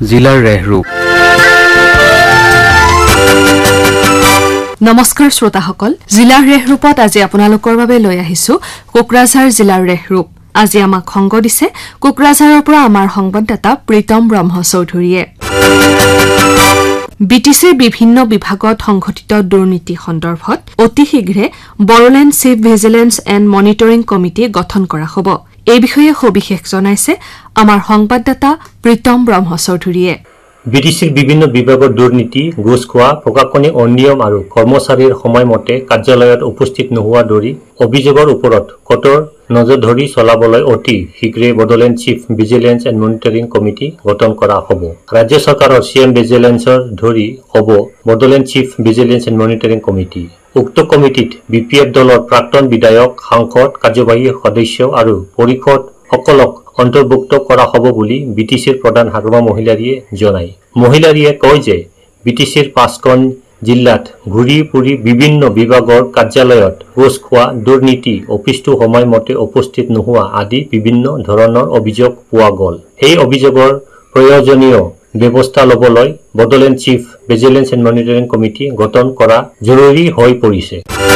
জিলাৰ ৰেহৰূপ। নমস্কাৰ শ্ৰোতাসকল, জিলাৰ ৰেহৰূপত আজি আপোনালোকৰ বাবে লৈ আহিছো কোকৰাঝাৰ জিলাৰ ৰেহৰূপ। আজি আমাক সংগ দিছে কোকৰাঝাৰৰ পৰা আমাৰ সংবাদদাতা প্ৰীতম ব্ৰহ্ম চৌধুৰীয়ে। বিটিচিৰ বিভিন্ন বিভাগত সংঘটিত দুৰ্নীতি সন্দৰ্ভত অতি শীঘ্ৰে Bodoland chief vigilance and monitoring committee গঠন কৰা হ'ব। এই বিষয়ে সবিশেষ জনাইছে আমাৰ সংবাদদাতা প্ৰীতম ব্ৰহ্ম চৌধুৰীয়ে। বিটিচিৰ বিভিন্ন বিভাগৰ দুৰ্নীতি, ঘুষ খোৱা, প্ৰশাসনিক অনিয়ম আৰু কৰ্মচাৰীৰ সময়মতে কাৰ্যালয়ত উপস্থিত নোহোৱা দৰে অভিযোগৰ ওপৰত কঠোৰ নজৰধৰি চলাবলৈ অতি শীঘ্ৰে Bodoland chief vigilance and monitoring committee গঠন কৰা হ'ব। ৰাজ্য চৰকাৰৰ চিএম ভিজিলেন্সৰ ধৰি হ'ব Bodoland chief vigilance and monitoring committee. উক্ত কমিটিত বিপিএফ দলৰ প্ৰাক্তন বিধায়ক, সাংসদ, কাৰ্যবাহী সদস্য আৰু পৰিষদ সকলক অন্তৰ্ভুক্ত কৰা হ'ব বুলি বিটিচিৰ প্ৰধান হাগ্ৰমা মহিলাৰীয়ে জনায়। মহিলাৰীয়ে কয় যে বিটিচিৰ 5খন জিলাত ঘূৰি ফুৰি বিভিন্ন বিভাগৰ কাৰ্যালয়ত ঘুষ খোৱা, দুৰ্নীতি, অফিচটো সময়মতে উপস্থিত নোহোৱা আদি বিভিন্ন ধৰণৰ অভিযোগ পোৱা গ'ল। সেই অভিযোগৰ প্ৰয়োজনীয় ব্যৱস্থা ল'বলৈ Bodoland chief vigilance and monitoring committee গঠন কৰা জৰুৰী হৈ পৰিছে।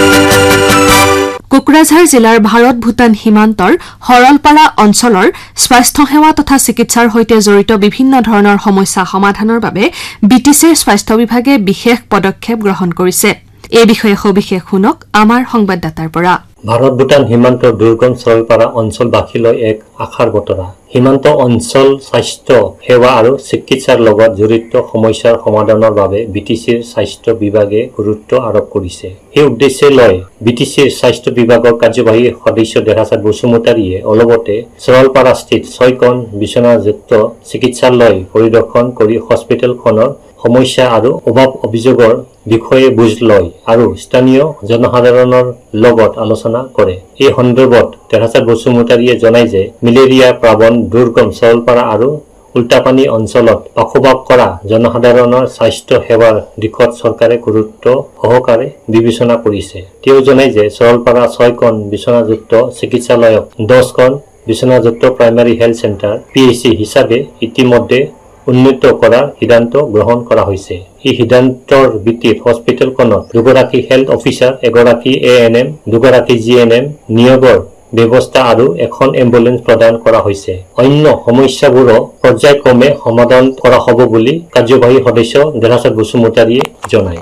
কোকৰাঝাৰ জিলাৰ ভাৰত-ভূটান সীমান্তৰ হৰলপাৰা অঞ্চলৰ স্বাস্থ্যসেৱা তথা চিকিৎসাৰ সৈতে জড়িত বিভিন্ন ধৰণৰ সমস্যা সমাধানৰ বাবে বিটিচিৰ স্বাস্থ্য বিভাগে বিশেষ পদক্ষেপ গ্ৰহণ কৰিছে। এই বিষয়ে সবিশেষ শুনক আমাৰ সংবাদদাতাৰ পৰা। ভাৰত-ভূটান সীমান্তৰ দুৰ্গম চৰলপাৰা অঞ্চলবাসীলৈ এক আশাৰ বতৰা। সীমান্ত অঞ্চল স্বাস্থ্য সেৱা আৰু চিকিৎসাৰ লগত জড়িত সমস্যাৰ সমাধানৰ বাবে বিটিচিৰ স্বাস্থ্য বিভাগে গুৰুত্ব আৰোপ কৰিছে। সেই উদ্দেশ্যে লৈ বিটিচিৰ স্বাস্থ্য বিভাগৰ কাৰ্যবাহী সদস্য দেহাচাঁদ বসুমতাৰীয়ে অলপতে চৰলপাৰাস্থিত 6খন বিচনাযুক্ত চিকিৎসালয় পৰিদৰ্শন কৰি হস্পিটেলখনৰ সমস্যা আৰু অভাৱ অভিযোগৰ বিষয়ে বুজ লয় আৰু স্থানীয় জনসাধাৰণৰ লগত আলোচনা কৰে। এই সন্দৰ্ভত দেহাচাঁদ বসুমতাৰীয়ে জনায় যে মেলেৰিয়া প্ৰাবণ দুৰ্গম চৰলপাৰা আৰু উল্টাপানী অঞ্চলত বসবাস কৰা জনসাধাৰণৰ স্বাস্থ্য সেৱাৰ দিশত চৰকাৰে গুৰুত্ব সহকাৰে বিবেচনা কৰিছে। তেওঁ জনায় যে Charalpara 6খন বিচনাযুক্ত চিকিৎসালয়ক 10খন বিচনাযুক্ত primary health centre PHC হিচাপে ইতিমধ্যে উন্নীত কৰাৰ সিদ্ধান্ত গ্ৰহণ কৰা হৈছে। এই সিদ্ধান্তৰ ভিত্তিত হস্পিটেলখনত 2গৰাকী হেল্থ অফিচাৰ, 1গৰাকী ANM, 2গৰাকী GNM নিয়োগৰ ব্যৱস্থা আৰু এখন এম্বুলেন্স প্ৰদান কৰা হৈছে। অন্য সমস্যাবোৰো পৰ্যায়ক্ৰমে সমাধান কৰা হ'ব বুলি কাৰ্যবাহী সদস্য দেহাচাঁদ বসুমতাৰীয়ে জনায়।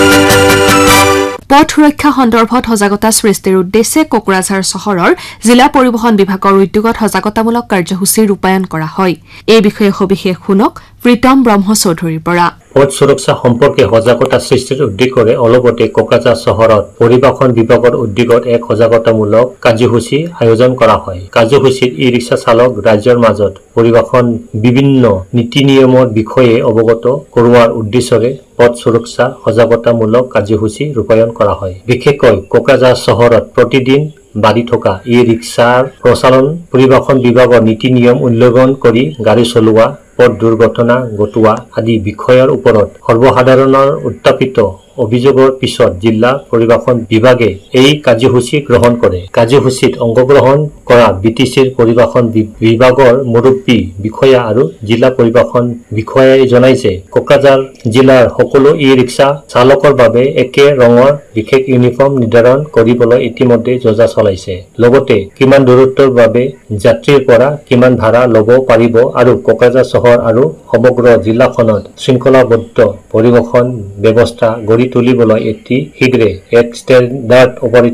পথ সুৰক্ষা সন্দৰ্ভত সজাগতা সৃষ্টিৰ উদ্দেশ্যে কোকৰাঝাৰ চহৰৰ জিলা পৰিবহণ বিভাগৰ উদ্যোগত সজাগতামূলক কাৰ্যসূচী ৰূপায়ণ কৰা হয়। এই বিষয়ে সবিশেষ শুনক প্ৰীতম ব্ৰহ্ম চৌধুৰীৰ পৰা। পথ সুৰক্ষা সম্পৰ্কে সজাগতা সৃষ্টিৰ উদ্দেশ্যৰে অলপতে কোকৰাঝাৰ চহৰত পৰিবহণ বিভাগৰ উদ্যোগত এক সজাগতামূলক কাৰ্যসূচী আয়োজন কৰা হয়। কাৰ্যসূচীত ই-ৰিক্সা চালক ৰাইজৰ মাজত পৰিবহণ বিভিন্ন নীতি নিয়মৰ বিষয়ে অৱগত কৰোৱাৰ উদ্দেশ্যৰে পথ সুৰক্ষা সজাগতামূলক কাৰ্যসূচী ৰূপায়ণ কৰা হয়। বিশেষকৈ কোকৰাঝাৰ চহৰত প্ৰতিদিন বাঢ়ি থকা ই-ৰিক্সাৰ প্ৰচলন, পৰিবহণ বিভাগৰ নীতি নিয়ম উল্লংঘন কৰি গাড়ী চলোৱা, পথ দুৰ্ঘটনা ঘটোৱা আদি বিষয়ৰ ওপৰত সৰ্বসাধাৰণৰ উত্থাপিত অভিযোগৰ পিছত জিলা পৰিবহণ বিভাগে এই কাৰ্যসূচী গ্ৰহণ কৰে। কাৰ্যসূচীত অংশগ্ৰহণ কৰা বিটিচিৰ পৰিবহণ বিভাগৰ মুৰব্বী বিষয়া আৰু জিলা পৰিবহণ বিষয়াই জনায় যে কোকৰাঝাৰ জিলাৰ সকলো ই-ৰিক্সা চালকৰ বাবে একে ৰঙৰ বিশেষ ইউনিফৰ্ম নিৰ্ধাৰণ কৰিবলৈ ইতিমধ্যে যোজনা চলাইছে। লগতে কিমান দূৰত্বৰ বাবে যাত্ৰীৰ পৰা কিমান ভাড়া ল'ব পাৰিব আৰু কোকৰাঝাৰ চহৰ আৰু সমগ্ৰ জিলাখনত শৃংখলাবদ্ধ পৰিবহণ ব্যৱস্থা গঢ়ি তুলিবলৈ অতি শীঘ্ৰে এক ষ্টেণ্ডাৰ্ড অপাৰেটিং